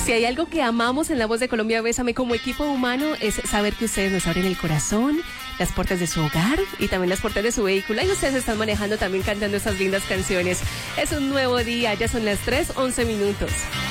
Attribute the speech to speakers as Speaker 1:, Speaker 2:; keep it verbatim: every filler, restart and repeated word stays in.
Speaker 1: Si hay algo que amamos en La Voz de Colombia Bésame como equipo humano es saber que ustedes nos abren el corazón, las puertas de su hogar y también las puertas de su vehículo. Y ustedes están manejando también cantando esas lindas canciones. Es un nuevo día, ya son las tres once minutos.